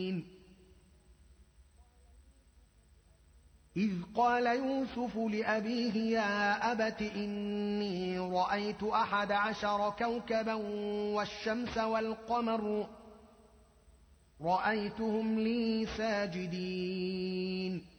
إذ قال يوسف لأبيه يا أبت إني رأيت 11 كوكبا والشمس والقمر رأيتهم لي ساجدين